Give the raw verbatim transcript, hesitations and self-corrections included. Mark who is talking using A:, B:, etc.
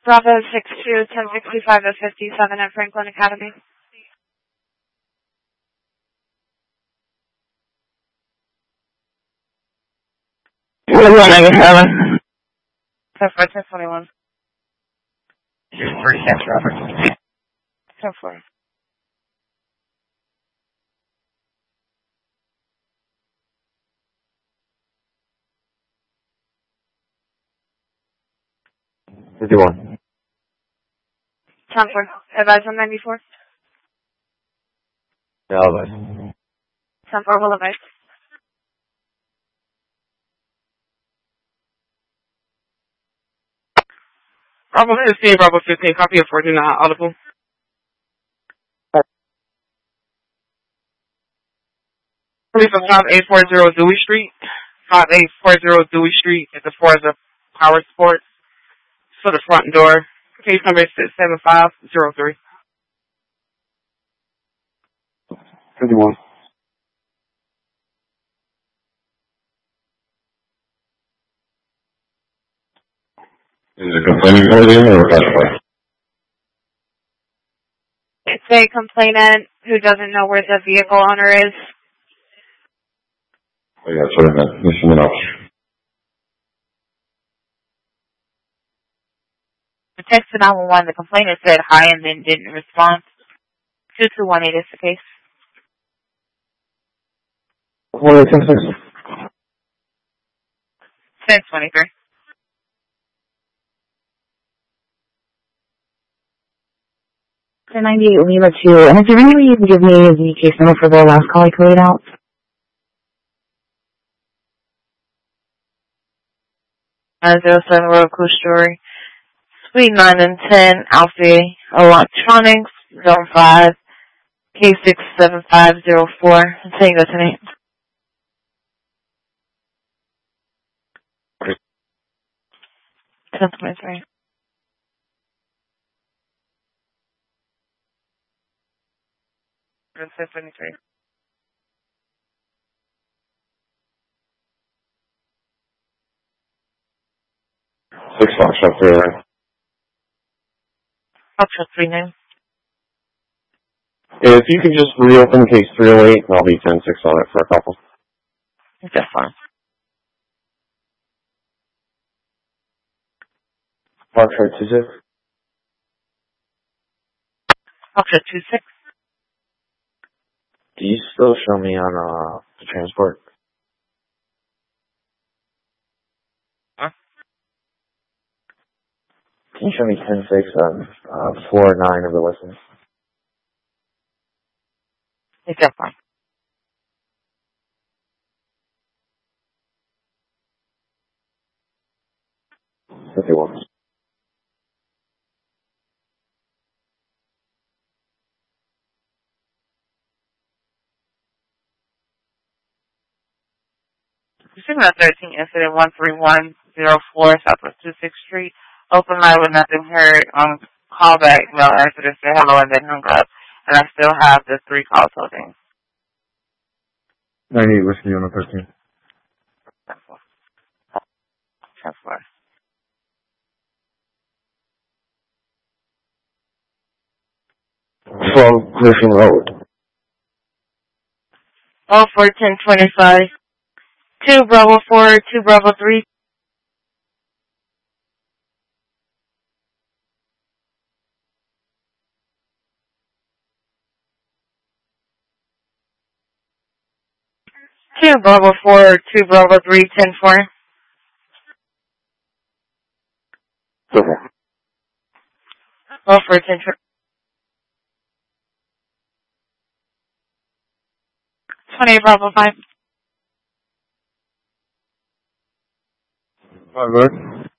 A: Bravo six two, ten sixty-five to fifty-seven at Franklin Academy.
B: ninety-seven.
A: ten four, ten twenty-one.
B: First steps, Robert.
A: ten four.
B: fifty-one.
A: ten four. Advise on ninety-four.
B: Yeah, I'll advise.
A: ten four will advise.
C: Bravo fifteen, Bravo fifteen, copy of forty-nine, audible. Police of five eight four zero Dewey Street. five eight four zero Dewey Street at the Forza Power Sports. For the front door. Case number is six seven five zero three.
B: fifty-one. Is it complaining earlier or classified?
A: It's a complainant who doesn't know where the vehicle owner is.
B: Oh, yeah, sorry, man. There's someone else.
D: The text to nine one one, the complainant said hi and then didn't respond. two two one eight is the case.
B: What are ten six?
D: ten twenty-three.
E: ten ninety-eight Lima two. And is there any way you can give me the case number for the last call I coded out?
D: nine zero seven Road Cool Story. Suite nine and ten, Alpha Electronics, Zone five, K six seven five zero four. Saying go to me. ten twenty-three.
C: ten twenty-three.
B: Six Fox up there.
D: Ultra three nine.
B: If you could just reopen case three oh eight, and I'll be ten six on it for a couple.
D: That's fine.
B: Park Trade two six.
D: Ultra two six.
B: Do you still show me on uh, the transport?
C: Huh?
B: Can you show me ten six on uh, four nine of the listings?
D: That's fine.
B: fifty-one.
D: Pursuing thirteen incident one three one zero four Southwest two sixth Street. Open line with nothing heard on callback. No answer to say hello and then hung up. And I still have the three calls holding.
B: ninety-eight Whiskey on the thirteen.
D: ten four.
B: twelve Griffin Road.
D: Oh four ten twenty five. Two Bravo four, two Bravo three. Two Bravo four, two Bravo three, ten four.
B: Okay.
D: Oh four ten four. Twenty Bravo five.
B: Five good.